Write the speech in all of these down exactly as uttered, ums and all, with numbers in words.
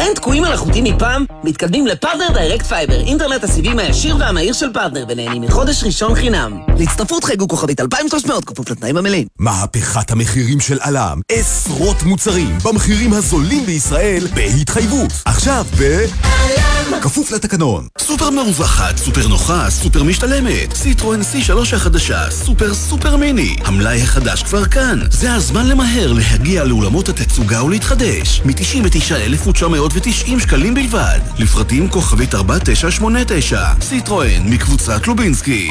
עדיין תקועים על החוטים מפעם? מתקדמים לפרטנר דיירקט פייבר, אינטרנט הסיבים הישיר והמהיר של פרטנר, ונהנים מחודש ראשון חינם. להצטרפות חייגו כוכבית אלפיים ושלוש מאות כפוף לתנאים המלאים. מהפכת המחירים של אלם, עשרות מוצרים במחירים הזולים בישראל בהתחייבות. עכשיו ב... אלם! כפוף לתקנון. סופר מרווחת, סופר נוחה, סופר משתלמת. סיטרואן סי שלוש החדשה, סופר סופר מיני. המלאי החדש כבר כאן. זה הזמן למהר להגיע לאולמות התצוגה ולהתחדש. מ-תשעים ותשעה אלף ותשע מאות ותשעים שקלים בלבד. לפרטים כוכבית ארבע תשע שמונה תשע. סיטרואן מקבוצת לובינסקי.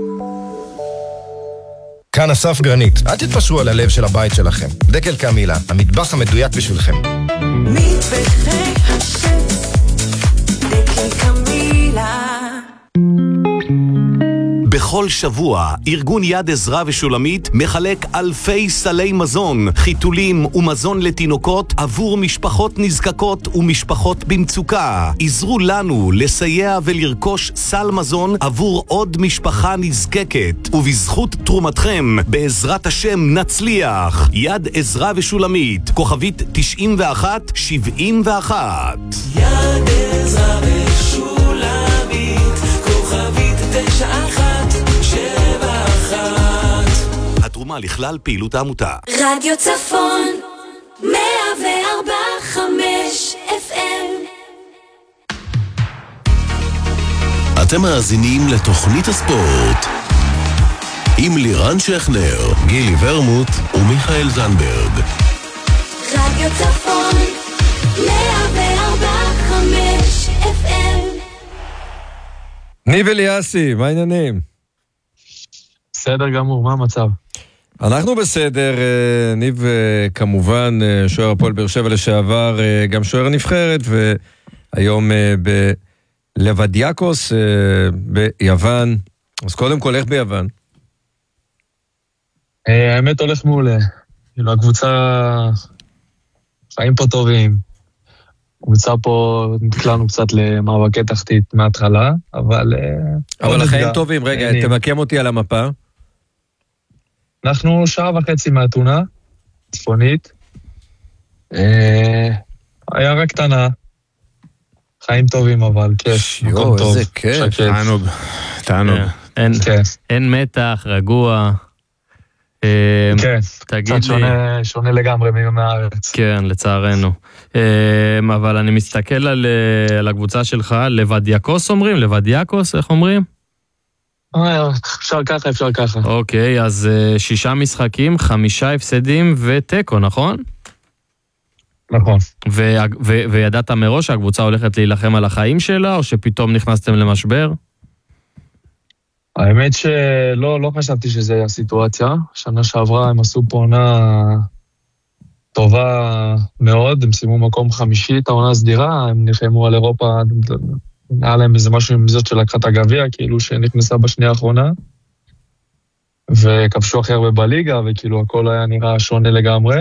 כאן אסף גרנית. אל תתפשרו על הלב של הבית שלכם. דקל קמילה, המטבח המדויק בשבילכם. מטבחי השף, דקל קמילה. בכל שבוע, ארגון יד עזרא ושולמית מחלק אלפי סלי מזון, חיתולים ומזון לתינוקות עבור משפחות נזקקות ומשפחות במצוקה. עזרו לנו לסייע ולרכוש סל מזון עבור עוד משפחה נזקקת, ובזכות תרומתכם, בעזרת השם נצליח. יד עזרא ושולמית, כוכבית תשעים ואחת שבעים ואחת. יד עזרא ושולמית, כוכבית תשע אחת התרומה לכלל פעילות העמותה. רדיו צפון מאה וארבע חמש אף אם. אתם מאזינים לתוכנית הספורט עם לירן שכנר, גילי ורמוט ומיכאל זנברג. רדיו צפון מאה וארבע חמש אף אם. ניב אליאסי, מה העניינים? בסדר גמור, מה המצב? אנחנו בסדר, ניב כמובן שוער הפועל באר שבע לשעבר, גם שוער הנבחרת, והיום בלבדיאקוס ביוון. אז קודם כל, איך ביוון? האמת הולך מעולה. כאילו הקבוצה, חיים פה טובים. קבוצה פה נקלענו קצת למאבקי תחתית מההתחלה, אבל... אבל החיים טובים, רגע, תמקם אותי על המפה. אנחנו שעה וחצי מהתונה, צפונית. עיירה קטנה. חיים טובים אבל, כיף. יו, איזה כיף. תענוג. תענוג. אין מתח, רגוע. כן, קצת שונה לגמרי מיום הארץ. כן, לצערנו. אבל אני מסתכל על הקבוצה שלך, לבדיאקוס אומרים? לבדיאקוס, איך אומרים? אפשר ככה, אפשר ככה. אוקיי, אז שישה משחקים, חמישה הפסדים וטקו, נכון? נכון. וידעת מראש שהקבוצה הולכת להילחם על החיים שלה, או שפתאום נכנסתם למשבר? האמת שלא, לא חשבתי שזה הסיטואציה. שנה שעברה הם עשו פה עונה טובה מאוד, הם שימו מקום חמישי, את העונה הסדירה, הם נלחמו על אירופה, היה להם איזה משהו עם זאת שלקחה את הגביע, כאילו שנכנסה בשנייה האחרונה, וכבשו הכי הרבה בליגה, וכאילו הכל היה נראה שונה לגמרי,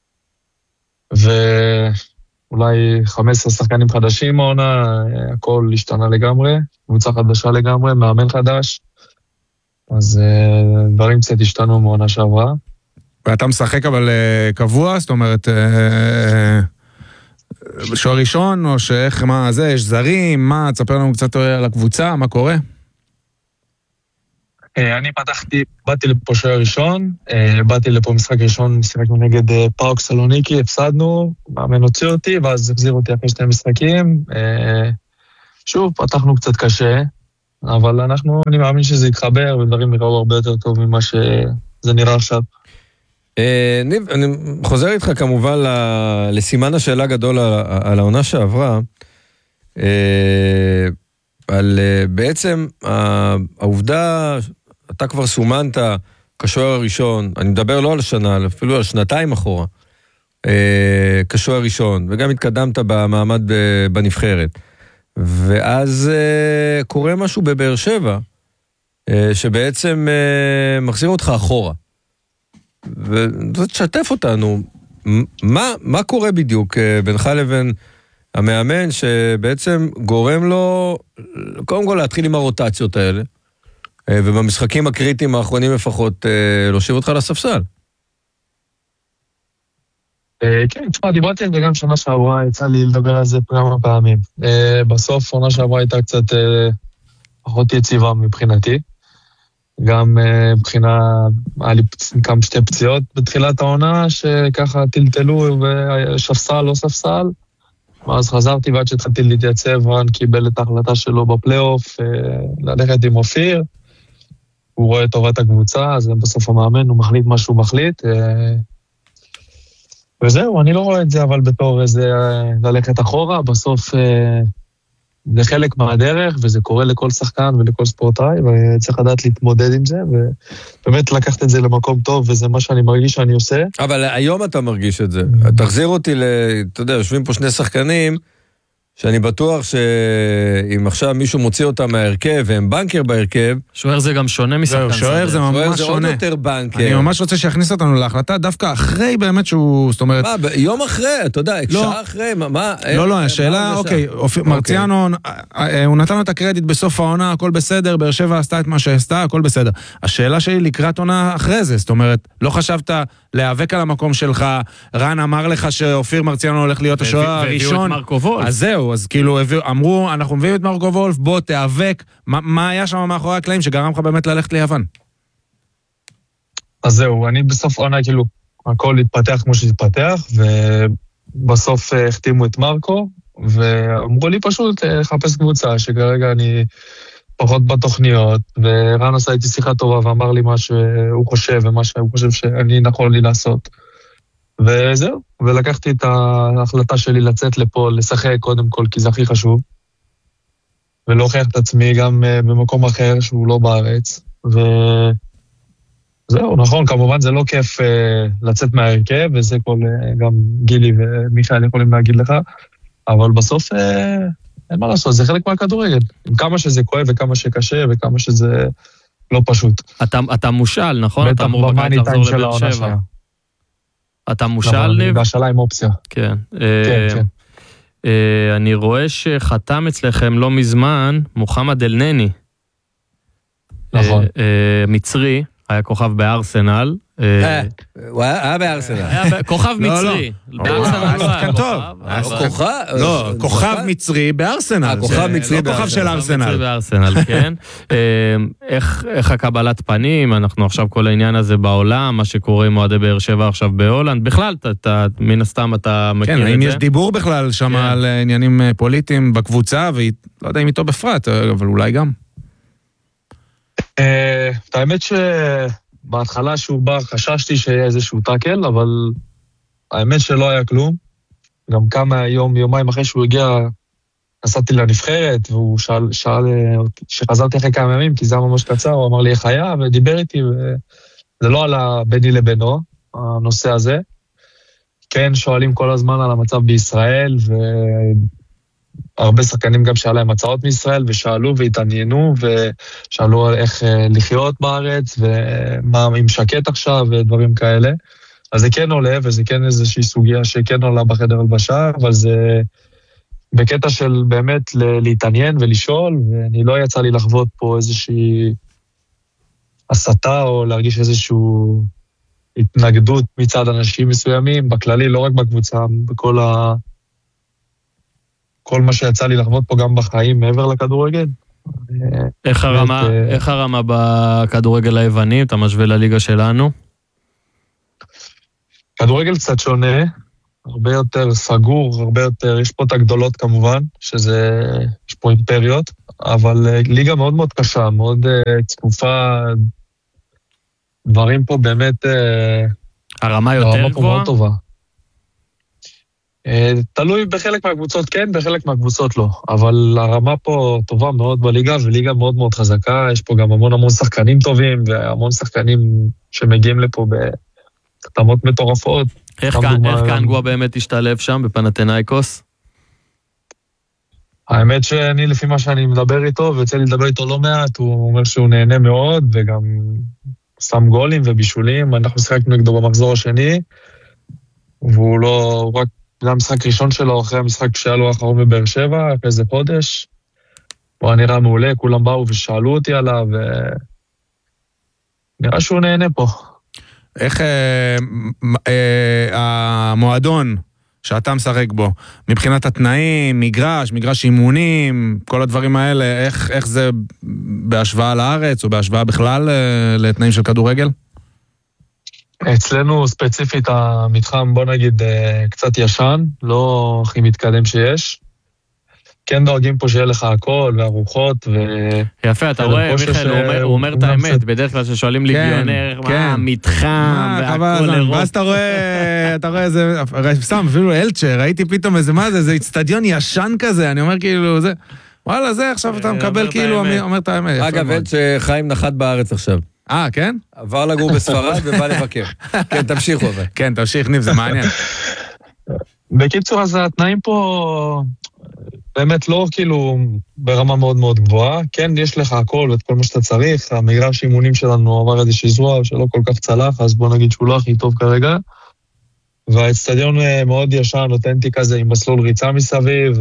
ואולי חמישה עשר שחקנים חדשים העונה, הכל השתנה לגמרי, קבוצה חדשה לגמרי, מאמן חדש, אז דברים קצת השתנו מעונה שעברה. ואתה משחק אבל קבוע, זאת אומרת, שוער ראשון, או שאיך, מה זה, יש זרים, מה, תספר לנו קצת על הקבוצה, מה קורה? אני פתחתי, באתי לפה שוער ראשון, באתי לפה משחק ראשון, משחקנו נגד פאוק סלוניקי, הפסדנו, מאמן הוציא אותי, ואז החזיר אותי אחרי שתי משחקים, שוב, פתחנו קצת קשה, אבל אנחנו, אני מאמין שזה יתחבר, ודברים נראו הרבה יותר טוב ממה שזה נראה עכשיו. ניב, אני חוזר איתך כמובן לסימן השאלה גדול על העונה שעברה, על בעצם העובדה, אתה כבר סומנת כשוער הראשון, אני מדבר לא על שנה, אפילו על שנתיים אחורה, כשוער הראשון, וגם התקדמת במעמד בנבחרת. ואז קורה משהו בבאר שבע, שבעצם מחזיר אותך אחורה. ותשתף אותנו, מה, מה קורה בדיוק בינך לבין המאמן שבעצם גורם לו, קודם כל להתחיל עם הרוטציות האלה, ובמשחקים הקריטיים האחרונים לפחות להושיב אותך לספסל? כן, תשמע, דיברתי על זה גם שנה שעברה, יצא לי לדבר על זה כמה פעמים. בסוף, עונה שעברה הייתה קצת פחות יציבה מבחינתי. גם מבחינה, היה לי כמה שתי פציעות בתחילת העונה, שככה טלטלו ושפסל לא ספסל. ואז חזרתי ועד שהתחלתי להתייצב, רן קיבל את ההחלטה שלו בפלייאוף, ללכת עם אופיר. הוא רואה טובת הקבוצה, אז בסוף המאמן, הוא מחליט מה שהוא מחליט. וזהו, אני לא רואה את זה, אבל בתור איזה ללכת אחורה, בסוף זה חלק מהדרך, וזה קורה לכל שחקן ולכל ספורטאי, וצריך לדעת להתמודד עם זה, ובאמת לקחת את זה למקום טוב, וזה מה שאני מרגיש שאני עושה. אבל היום אתה מרגיש את זה. תחזיר אותי, אתה יודע, יושבים פה שני שחקנים, שאני בטוח שאם עכשיו מישהו מוציא אותם מהרכב, והם בנקר בהרכב... שוער זה גם שונה משחקן. שוער זה ממש שונה. שוער זה עוד יותר בנקר. אני ממש רוצה שיכניס אותנו להחלטה, דווקא אחרי באמת שהוא, זאת אומרת... מה, יום אחרי, אתה יודע, שעה אחרי, מה... לא, לא, השאלה, אוקיי, מרציאנו, הוא נתן לו את הקרדיט בסוף העונה, הכל בסדר, באר שבע עשתה את מה שעשתה, הכל בסדר. השאלה שלי לקראת עונה אחרי זה, זאת אומרת, לא חשבת להיאבק על המקום שלך, רן אמר לך שאופיר מרציאנו הולך להיות השוער הראשון. אז זהו, אז כאילו אמרו, אנחנו מביאים את מרקו וולף, בוא תיאבק, מה, מה היה שם מאחורי הקלעים שגרם לך באמת ללכת ליוון? אז זהו, אני בסוף עונה כאילו, הכל התפתח כמו שהתפתח, ובסוף החתימו את מרקו, ואמרו לי פשוט לחפש קבוצה, שכרגע אני פחות בתוכניות, ורן עשה איתי שיחה טובה ואמר לי מה שהוא חושב, ומה שהוא חושב שאני נכון לי לעשות. וזהו, ולקחתי את ההחלטה שלי לצאת לפה, לשחק קודם כל, כי זה הכי חשוב, ולהוכיח את עצמי גם במקום אחר שהוא לא בארץ, וזהו, נכון, כמובן זה לא כיף לצאת מהרכב, וזה כל, גם גילי ומיכאל יכולים להגיד לך, אבל בסוף אין מה לעשות, זה חלק מהכדורגל, עם כמה שזה כואב וכמה שקשה וכמה שזה לא פשוט. אתה, אתה מושל, נכון? אתה אמור בקיץ לחזור לבאר שבע. אתה מושל ליב? בהשאלה עם אופציה. כן. אני רואה שחתם אצלכם לא מזמן מוחמד אל-נני. נכון. מצרי, היה כוכב בארסנל. הוא היה בארסנל. כוכב מצרי. לא, כוכב מצרי בארסנל. כוכב מצרי לא כוכב של ארסנל. בארסנל, כן. איך הקבלת פנים, אנחנו עכשיו כל העניין הזה בעולם, מה שקורה עם מועדי באר שבע עכשיו בהולנד, בכלל, מן הסתם אתה מכיר את זה. כן, האם יש דיבור בכלל שם על עניינים פוליטיים בקבוצה, ולא יודע אם איתו בפרט, אבל אולי גם. את האמת שבהתחלה שהוא בא חששתי שיהיה איזשהו טאקל, אבל האמת שלא היה כלום. גם כמה יום, יומיים אחרי שהוא הגיע, נסעתי לנבחרת, והוא שאל, שאל שחזרתי אחרי כמה ימים, כי זה היה ממש קצר, הוא אמר לי איך היה, ודיבר איתי, וזה לא עלה ביני לבינו, הנושא הזה. כן, שואלים כל הזמן על המצב בישראל, ו... הרבה שחקנים גם שאלה להם הצעות מישראל, ושאלו והתעניינו, ושאלו על איך לחיות בארץ, ומה אם שקט עכשיו, ודברים כאלה. אז זה כן עולה, וזה כן איזושהי סוגיה שכן עולה בחדר הלבשה, אבל זה בקטע של באמת להתעניין ולשאול, ואני לא יצא לי לחוות פה איזושהי הסתה, או להרגיש איזושהי התנגדות מצד אנשים מסוימים, בכללי, לא רק בקבוצה, בכל ה... כל מה שיצא לי לחוות פה גם בחיים מעבר לכדורגל. איך הרמה, איך הרמה בכדורגל היווני, אתה משווה לליגה שלנו? כדורגל קצת שונה, הרבה יותר סגור, הרבה יותר, יש פה את הגדולות כמובן, שזה, יש פה אימפריות, אבל ליגה מאוד מאוד קשה, מאוד צפופה, דברים פה באמת... הרמה יותר גבוהה? מאוד טובה. תלוי בחלק מהקבוצות כן, בחלק מהקבוצות לא, אבל הרמה פה טובה מאוד בליגה, וליגה מאוד מאוד חזקה, יש פה גם המון המון שחקנים טובים, והמון שחקנים שמגיעים לפה בתמות מטורפות. איך קנגווה באמת השתלב שם בפנתנייקוס? האמת שאני, לפי מה שאני מדבר איתו, ויוצא לי לדבר איתו לא מעט, הוא אומר שהוא נהנה מאוד, וגם שם גולים ובישולים, אנחנו שחקנו נגדו במחזור השני, והוא לא, הוא רק זה המשחק ראשון שלו, אחרי המשחק שהיה לו האחרון בבאר שבע, אחרי איזה חודש. הוא היה נראה מעולה, כולם באו ושאלו אותי עליו, ונראה שהוא נהנה פה. איך אה, אה, המועדון שאתה משחק בו, מבחינת התנאים, מגרש, מגרש אימונים, כל הדברים האלה, איך, איך זה בהשוואה לארץ, או בהשוואה בכלל אה, לתנאים של כדורגל? אצלנו ספציפית המתחם, בוא נגיד, קצת ישן, לא הכי מתקדם שיש. כן דואגים פה שיהיה לך הכל, והרוחות, ו... יפה, אתה רואה, מיכאל, הוא אומר את האמת, בדרך כלל ששואלים ליגיונר, מה, מתחם, והכל אירופי. ואז אתה רואה, אתה רואה איזה, סתם, אפילו אלצ'ר, ראיתי פתאום איזה, מה זה, איזה אצטדיון ישן כזה, אני אומר כאילו, זה, וואלה, זה עכשיו אתה מקבל כאילו, אומר את האמת. אגב, אלצ'ר חיים נחת בארץ עכשיו. אה, כן? עבר לגור בספרד ובא לבקר. כן, תמשיכו. כן, תמשיך, ניב, זה מעניין. בקיצור, אז התנאים פה באמת לא כאילו ברמה מאוד מאוד גבוהה. כן, יש לך הכל ואת כל מה שאתה צריך. המגרש אימונים שלנו עבר איזה שיזוע שלא כל כך צלח, אז בוא נגיד שהוא לא הכי טוב כרגע. והאצטדיון מאוד ישן, אותנטי כזה, עם מסלול ריצה מסביב.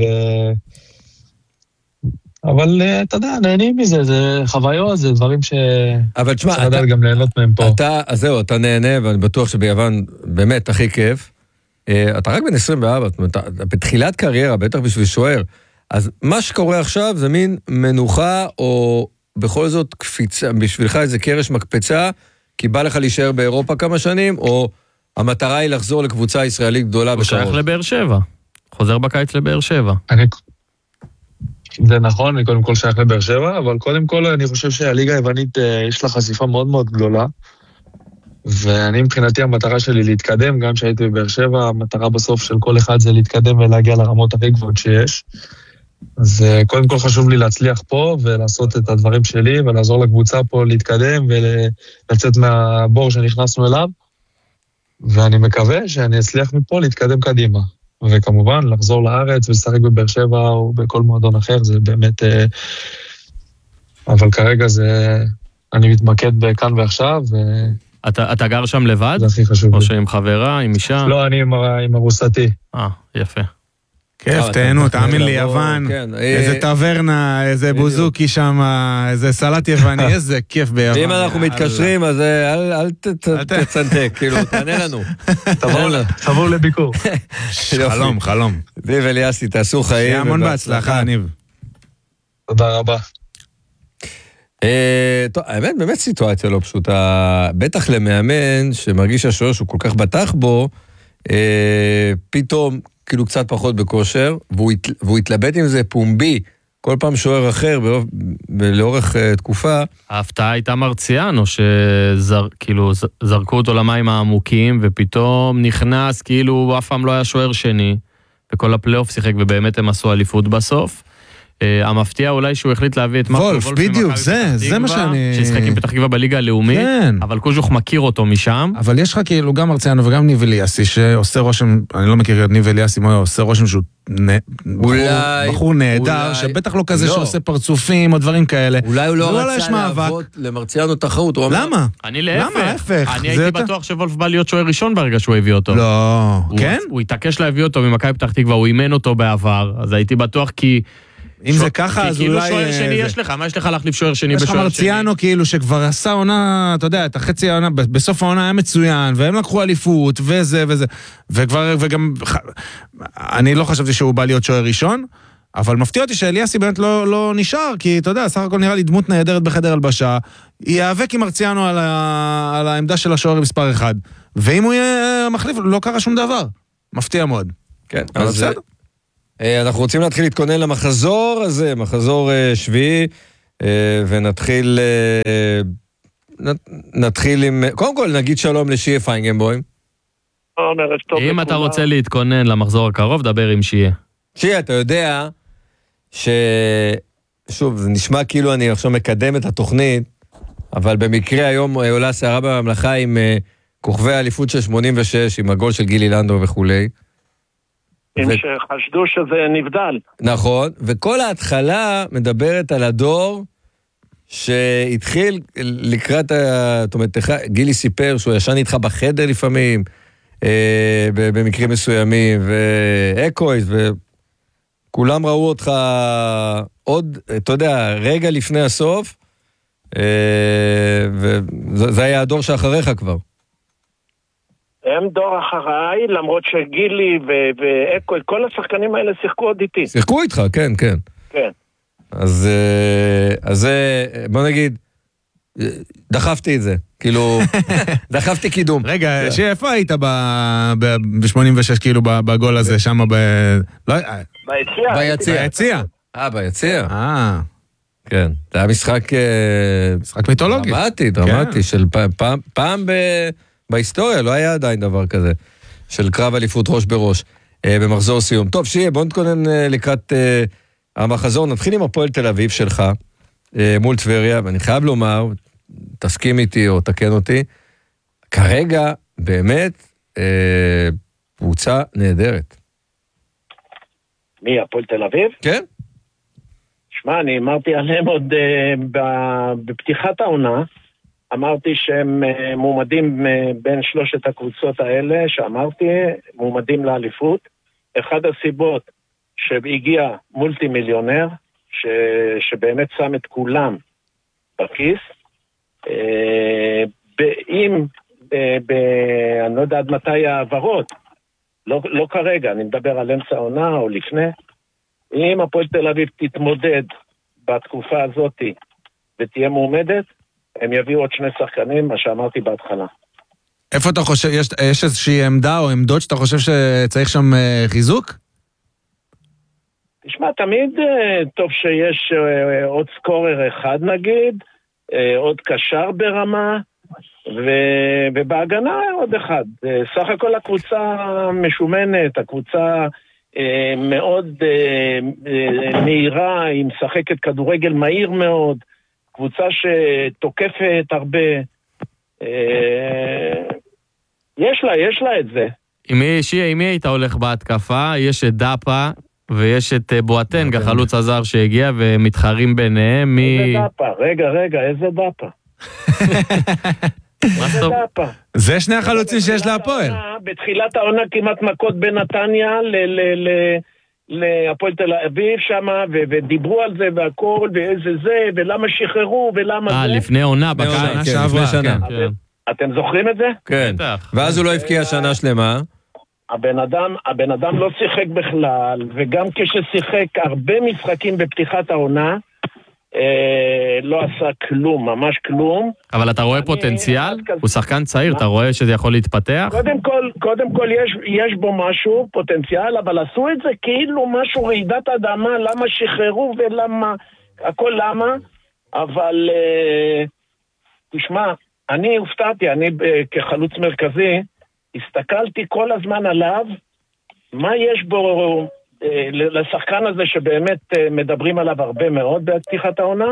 אבל אתה יודע, נהנים מזה, זה חוויות, זה דברים ש... אבל תשמע, אתה יודע גם ליהנות מהם פה. אתה, אז זהו, אתה נהנה, ואני בטוח שביוון באמת הכי כיף. אתה רק בן עשרים וארבע, בתחילת קריירה, בטח בשביל שוער. אז מה שקורה עכשיו זה מין מנוחה, או בכל זאת קפיצה, בשבילך איזה קרש מקפצה, כי בא לך להישאר באירופה כמה שנים, או המטרה היא לחזור לקבוצה ישראלית גדולה בקרוב. הוא שייך לבאר שבע. חוזר בקיץ לבאר שבע. אני... זה נכון, אני קודם כל שייך לבאר שבע, אבל קודם כל אני חושב שהליגה היוונית יש לה חשיפה מאוד מאוד גדולה, ואני מבחינתי המטרה שלי להתקדם, גם שהייתי בבאר שבע, המטרה בסוף של כל אחד זה להתקדם ולהגיע לרמות הכי גבוהות שיש. אז קודם כל חשוב לי להצליח פה ולעשות את הדברים שלי, ולעזור לקבוצה פה להתקדם ולצאת מהבור שנכנסנו אליו, ואני מקווה שאני אצליח מפה להתקדם קדימה. וכמובן, לחזור לארץ ולשחק בבאר שבע או בכל מועדון אחר, זה באמת... אבל כרגע זה... אני מתמקד בכאן ועכשיו, ו... אתה, אתה גר שם לבד? זה הכי חשוב. או שעם חברה, עם אישה? לא, אני עם, עם ארוסתי. אה, יפה. כיף, תהנו, תאמין לי, יוון, איזה טברנה, איזה בוזוקי שם, איזה סלט יווני, איזה כיף ביוון. אם אנחנו מתקשרים, אז אל תצנתק, כאילו, תענה לנו. תבואו לביקור. חלום, חלום. ניב אליאסי, תעשו חיים. שיהיה המון בהצלחה, ניב. תודה רבה. טוב, האמת, באמת סיטואציה לא פשוטה, בטח למאמן שמרגיש השוער שהוא כל כך בטח בו, פתאום כאילו קצת פחות בכושר, והוא, הת, והוא התלבט עם זה פומבי, כל פעם שוער אחר באור, לאורך uh, תקופה. ההפתעה הייתה מרציאנו, שזר, כאילו, זרקו אותו למים העמוקים, ופתאום נכנס, כאילו הוא אף פעם לא היה שוער שני, וכל הפלייאוף שיחק, ובאמת הם עשו אליפות בסוף. המפתיע אולי שהוא החליט להביא את מרקו וולף, בדיוק, זה, זה מה שאני... שישחק עם פתח תקווה בליגה הלאומית, כן. אבל קוז'וך מכיר אותו משם. אבל יש לך כאילו גם מרציאנו וגם ניב אליאסי, שעושה רושם, אני לא מכיר את ניב אליאסי, מה עושה רושם שהוא אולי, בחור נהדר, אולי, שבטח לא כזה לא. שעושה פרצופים או דברים כאלה. אולי הוא לא רצה להוות למרציאנו תחרות. למה? אני להפך. למה? ההפך. אני הייתי בטוח שוולף בא להיות שוער ראשון ברגע שהוא הביא אותו. לא. כן? הוא התעקש להביא אותו ממכבי פתח תקווה, הוא אימן אותו בעבר, אז הייתי בטוח כי... אם זה ככה, אז אולי... כאילו שוער שני יש לך, מה יש לך להחליף שוער שני בשוער שני? יש לך מרציאנו כאילו שכבר עשה עונה, אתה יודע, את החצי העונה, בסוף העונה היה מצוין, והם לקחו אליפות, וזה וזה, וכבר, וגם, אני לא חשבתי שהוא בא להיות שוער ראשון, אבל מפתיע אותי שאליאסי באמת לא, לא נשאר, כי אתה יודע, סך הכל נראה לי דמות נהדרת בחדר הלבשה, יאבק עם מרציאנו על, ה... על העמדה של השוער מספר אחד, ואם הוא יהיה מחליף, לא קרה שום דבר. מפתיע מאוד. כן, אז בסדר. אנחנו רוצים להתחיל להתכונן למחזור הזה, מחזור שביעי, ונתחיל, נתחיל עם, קודם כל נגיד שלום לשיה פיינגנבוים. אם אתה רוצה להתכונן למחזור הקרוב, דבר עם שיה. שיה, אתה יודע ש... שוב, זה נשמע כאילו אני עכשיו מקדם את התוכנית, אבל במקרה היום עולה שערה בממלכה עם כוכבי האליפות של שמונים ושש, עם הגול של גילי לנדו וכולי. עם ו... שחשדו שזה נבדל. נכון, וכל ההתחלה מדברת על הדור שהתחיל לקראת, זאת אומרת, גילי סיפר שהוא ישן איתך בחדר לפעמים, אה, במקרים מסוימים, ואקויז, וכולם ראו אותך עוד, אתה יודע, רגע לפני הסוף, אה, וזה היה הדור שאחריך כבר. הם דור אחריי, למרות שגילי ואקו, כל השחקנים האלה שיחקו עוד איתי. שיחקו איתך, כן, כן. כן. אז, אז בוא נגיד, דחפתי את זה, כאילו, דחפתי קידום. רגע, שאיפה היית ב-שמונים ושש, כאילו, בגול הזה, שם ב... ביציע. ביציע. ביציע. אה, ביציע. אה. כן, זה היה משחק... משחק מיתולוגי. דרמטי, דרמטי, של פעם בהיסטוריה, לא היה עדיין דבר כזה, של קרב אליפות ראש בראש, במחזור סיום. טוב, שיהיה, בוא נתכונן לקראת המחזור, נתחיל עם הפועל תל אביב שלך, מול טבריה, ואני חייב לומר, תסכים איתי או תקן אותי, כרגע באמת קבוצה נהדרת. מי, הפועל תל אביב? כן. שמע, אני אמרתי עליהם עוד uh, בפתיחת העונה, אמרתי שהם uh, מועמדים uh, בין שלושת הקבוצות האלה, שאמרתי, מועמדים לאליפות. אחד הסיבות שהגיע מולטי מיליונר, ש... שבאמת שם את כולם בכיס, uh, אם, uh, ב... אני לא יודע עד מתי העברות, לא, לא כרגע, אני מדבר על אמצע העונה או לפני, אם הפועל תל אביב תתמודד בתקופה הזאת ותהיה מועמדת, הם יביאו עוד שני שחקנים, מה שאמרתי בהתחלה. איפה אתה חושב, יש, יש איזושהי עמדה או עמדות שאתה חושב שצריך שם חיזוק? תשמע, תמיד טוב שיש עוד סקורר אחד נגיד, עוד קשר ברמה, ו- ובהגנה עוד אחד. סך הכל הקבוצה משומנת, הקבוצה אה, מאוד אה, אה, מהירה, היא משחקת כדורגל מהיר מאוד, קבוצה שתוקפת הרבה. אה, יש לה, יש לה את זה. עם מי, עם מי היית הולך בהתקפה? יש את דאפה ויש את בואטנג, החלוץ הזר שהגיע, ומתחרים ביניהם. איזה דאפה? רגע, רגע, איזה דאפה? איזה דאפה? זה שני החלוצים שיש להפועל. בתחילת העונה כמעט מכות בנתניה להפועל תל אביב שמה, ודיברו על זה והכל, ואיזה זה, ולמה שחררו, ולמה זה. אה, לפני עונה, בקיץ. לפני שנה. אתם זוכרים את זה? כן. ואז הוא לא הבקיע שנה שלמה. הבן אדם, הבן אדם לא שיחק בכלל, וגם כששיחק הרבה משחקים בפתיחת העונה, אה, לא עשה כלום, ממש כלום. אבל אתה רואה פוטנציאל? הוא שחקן צעיר, אתה רואה שזה יכול להתפתח? קודם כל, קודם כל יש, יש בו משהו, פוטנציאל, אבל עשו את זה כאילו משהו רעידת אדמה, למה שחררו ולמה, הכל למה, אבל אה, תשמע, אני הופתעתי, אני כחלוץ מרכזי, הסתכלתי כל הזמן עליו, מה יש בו אה, לשחקן הזה שבאמת אה, מדברים עליו הרבה מאוד בפתיחת העונה.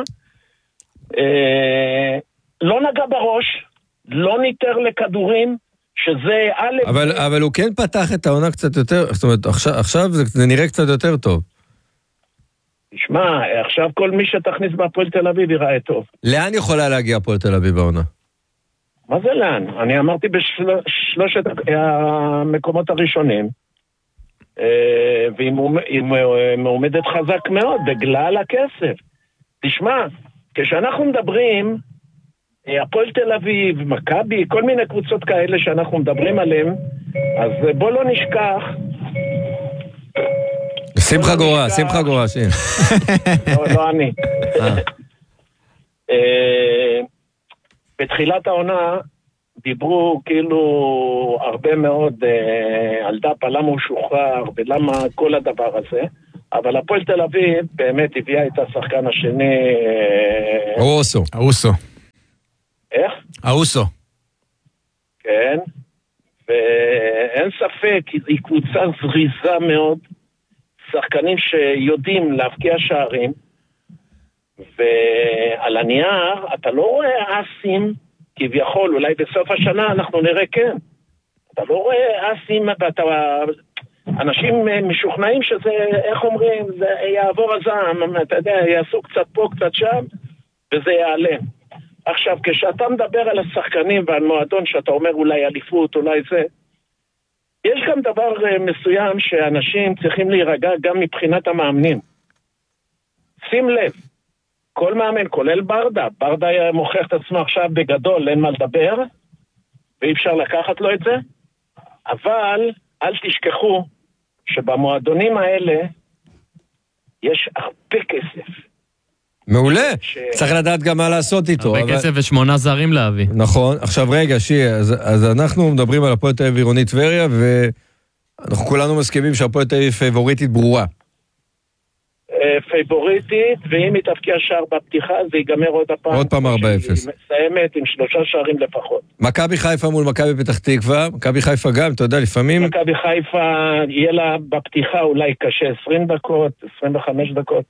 אה, לא נגע בראש, לא ניתר לכדורים, שזה א' אבל, אבל הוא כן פתח את העונה קצת יותר, זאת אומרת, עכשיו, עכשיו זה, זה נראה קצת יותר טוב. תשמע, עכשיו כל מי שתכניס בהפועל תל אביב יראה טוב. לאן יכולה להגיע הפועל תל אביב בעונה? מה זה לאן? אני אמרתי בשלושת המקומות הראשונים, והיא מעומדת חזק מאוד, בגלל הכסף. תשמע, כשאנחנו מדברים, הפועל תל אביב, מכבי, כל מיני קבוצות כאלה שאנחנו מדברים עליהן, אז בוא לא נשכח. שמחה גורה, שמחה גורה, שיר. לא, לא אני. בתחילת העונה דיברו כאילו הרבה מאוד אה, על דאפה, למה הוא שוחרר ולמה כל הדבר הזה, אבל הפועל תל אביב באמת הביאה את השחקן השני... אה, אוסו. אוסו. איך? אוסו. כן, ואין ספק, היא קבוצה זריזה מאוד, שחקנים שיודעים להבקיע שערים, ועל הנייר אתה לא רואה אסים, כביכול, אולי בסוף השנה אנחנו נראה כן. אתה לא רואה אסים, ואתה... אנשים משוכנעים שזה, איך אומרים, זה יעבור הזעם, אתה יודע, יעשו קצת פה, קצת שם, וזה יעלה. עכשיו, כשאתה מדבר על השחקנים ועל מועדון, שאתה אומר אולי אליפות, אולי זה, יש גם דבר מסוים שאנשים צריכים להירגע גם מבחינת המאמנים. שים לב, כל מאמן, כולל ברדה, ברדה מוכיח את עצמו עכשיו בגדול, אין מה לדבר, ואי אפשר לקחת לו את זה. אבל אל תשכחו שבמועדונים האלה יש הרבה כסף. מעולה, צריך לדעת גם מה לעשות איתו. הרבה כסף ושמונה זרים להביא. נכון, עכשיו רגע, שי, אז אנחנו מדברים על הפועל תל אביב עירונית טבריה, ואנחנו כולנו מסכימים שהפועל תל אביב פייבוריטית ברורה. פייבוריטית, ואם היא תפקיע שער בפתיחה, זה ייגמר עוד הפעם. עוד פעם ארבע אפס. היא מסיימת עם שלושה שערים לפחות. מכבי חיפה מול מכבי פתח תקווה, מכבי חיפה גם, אתה יודע, לפעמים... מכבי חיפה יהיה לה בפתיחה אולי קשה עשרים דקות, עשרים וחמש דקות,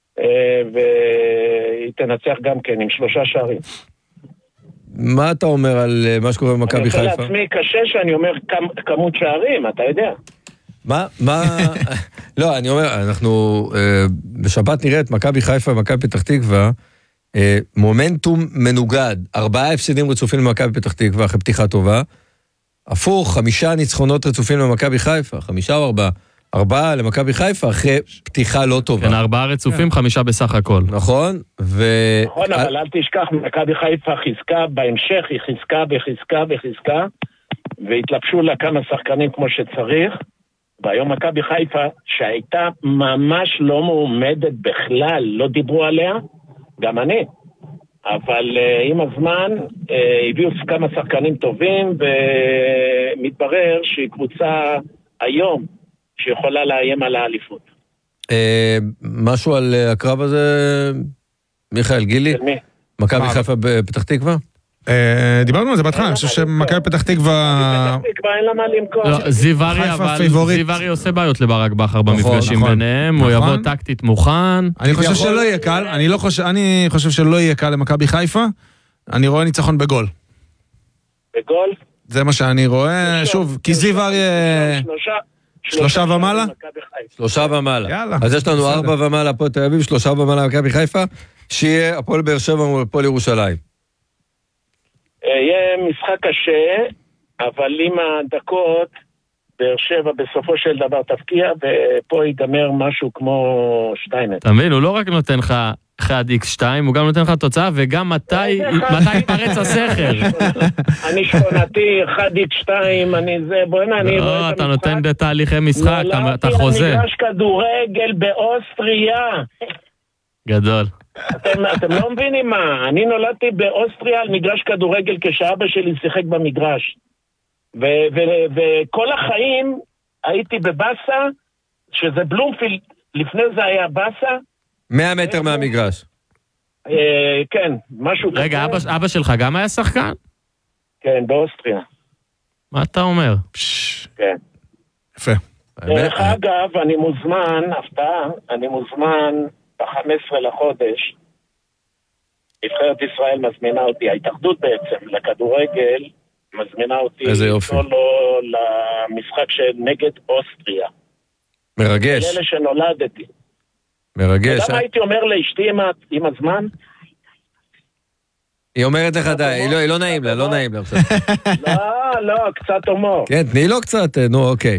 והיא תנצח גם כן עם שלושה שערים. מה אתה אומר על מה שקורה במכבי חיפה? אני עושה לעצמי קשה שאני אומר כמות שערים, אתה יודע. מה, מה, לא, אני אומר, אנחנו אה, בשבת נראה את מכבי חיפה ומכבי פתח תקווה, אה, מומנטום מנוגד, ארבעה הפסדים רצופים למכבי פתח תקווה אחרי פתיחה טובה, הפוך, חמישה ניצחונות רצופים למכבי חיפה, חמישה או ארבעה, ארבעה למכבי חיפה אחרי פתיחה לא טובה. כן, ארבעה רצופים, חמישה בסך הכל. נכון, ו... נכון, אבל אל תשכח, מכבי חיפה חיזקה, בהמשך היא חיזקה וחיזקה וחיזקה, והתלבשו לה כמה שחקנים כמו שצריך, והיום מכבי חיפה, שהייתה ממש לא מעומדת בכלל, לא דיברו עליה, גם אני. אבל uh, עם הזמן uh, הביאו כמה שחקנים טובים, ומתברר שהיא קבוצה היום, שיכולה לאיים על האליפות. Uh, משהו על uh, הקרב הזה, מיכאל גילי? של מי? מכבי חיפה בפתח תקווה? דיברנו על זה בהתחלה, אני חושב שמכבי פתח תקווה... פתח תקווה אין לה מה למכור. זיו ארי, אבל זיו ארי עושה בעיות לברק בכר במפגשים ביניהם, הוא יבוא טקטית מוכן. אני חושב שלא יהיה קל, אני חושב שלא יהיה קל למכבי חיפה, אני רואה ניצחון בגול. בגול? זה מה שאני רואה, שוב, כי זיו ארי... שלושה ומעלה? שלושה ומעלה. יאללה. אז יש לנו ארבע ומעלה פה תל אביב, שלושה ומעלה מכבי חיפה, שיהיה הפועל באר שבע מול הפועל ירושלים. יהיה משחק קשה, אבל עם הדקות, באר שבע בסופו של דבר תפקיע, ופה ייגמר משהו כמו שתיים. אתה מבין, הוא לא רק נותן לך אחד איקס שתיים, הוא גם נותן לך תוצאה, וגם מתי יפרץ הסכר. אני שכונתי, אחד איקס שתיים, אני זה, בואי נה, אני רואה את המשחק. אתה נותן בתהליכי משחק, אתה חוזה. נולדתי למגרש כדורגל באוסטריה. גדול. אתם, אתם לא מבינים מה, אני נולדתי באוסטריה על מגרש כדורגל כשאבא שלי שיחק במגרש. ו- ו- וכל החיים הייתי בבאסה, שזה בלומפילד, לפני זה היה באסה. מאה מטר מהמגרש. אה, כן, משהו... רגע, אבא, אבא שלך גם היה שחקן? כן, באוסטריה. מה אתה אומר? כן. יפה. דרך אגב, אני מוזמן, הפתעה, אני מוזמן... ב-חמישה עשר לחודש, נבחרת ישראל מזמינה אותי, ההתאחדות בעצם, לכדורגל, מזמינה אותי סולו למשחק שנגד אוסטריה. מרגש. אלה שנולדתי. מרגש. למה הייתי אומר לאשתי עם הזמן? היא אומרת לך די, היא לא נעים לה, לא נעים לה. לא, לא, קצת הומור. כן, תני לו קצת, נו, אוקיי.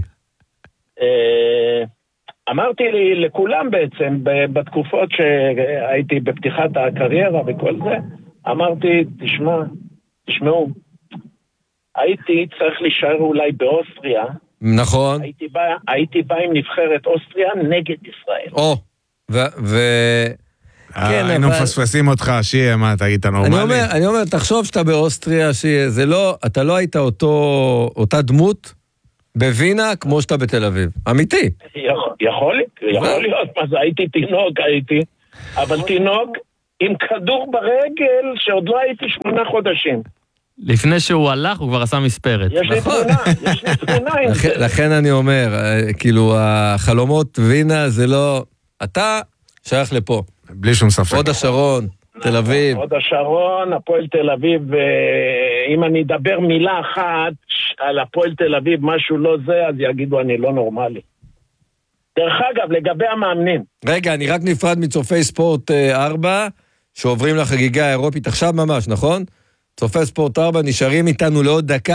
אמרתי לי לכולם בעצם, בתקופות שהייתי בפתיחת הקריירה וכל זה, אמרתי, תשמע, תשמעו, הייתי צריך להישאר אולי באוסטריה. נכון. הייתי בא, הייתי בא עם נבחרת אוסטריה נגד ישראל. או, ו... ו... כן, היינו מפספסים אותך, שיהיה, מה, תגיד, אתה נורמלי? אני אומר, אני אומר, תחשוב שאתה באוסטריה, שיהיה, זה לא, אתה לא היית אותו, אותה דמות בווינה כמו שאתה בתל אביב. אמיתי. יכול, יכול, יכול להיות, מה זה, הייתי תינוק, הייתי, אבל תינוק עם כדור ברגל שעוד לא הייתי שמונה חודשים. לפני שהוא הלך, הוא כבר עשה מספרת. יש לי תמונה, יש לי תמונה. לכן אני אומר, כאילו, החלומות וינה זה לא... אתה שייך לפה. בלי שום ספק. עוד השרון, תל אביב. עוד השרון, הפועל תל אביב, אם אני אדבר מילה אחת על הפועל תל אביב, משהו לא זה, אז יגידו אני לא נורמלי. דרך אגב, לגבי המאמנים. רגע, אני רק נפרד מצופי ספורט ארבע, שעוברים לחגיגה האירופית עכשיו ממש, נכון? צופי ספורט ארבע נשארים איתנו לעוד דקה.